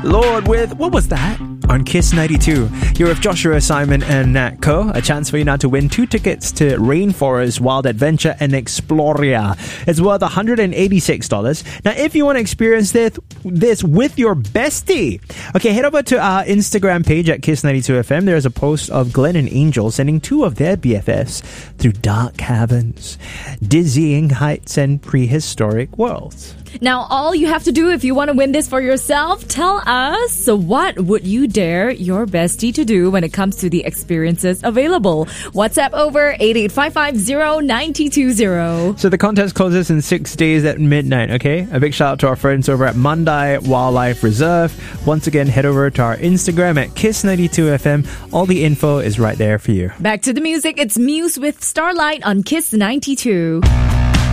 Lord with What Was That? On Kiss 92. You're with Joshua, Simon, and Nat Co. A chance for you now to win 2 tickets to Rainforest Wild Adventure and Exploria. It's worth $186. Now, if you want to experience this with your bestie, okay, head over to our Instagram page at Kiss92FM. There's a post of Glenn and Angel sending 2 of their BFFs through dark caverns, dizzying heights, and prehistoric worlds. Now, all you have to do if you want to win this for yourself, tell us what would you dare your bestie to do when it comes to the experiences available. WhatsApp over 88550920. So the contest closes in 6 days at midnight, okay? A big shout out to our friends over at Mandai Wildlife Reserve. Once again, head over to our Instagram at Kiss92FM. All the info is right there for you. Back to the music. It's Muse with Starlight on Kiss 92.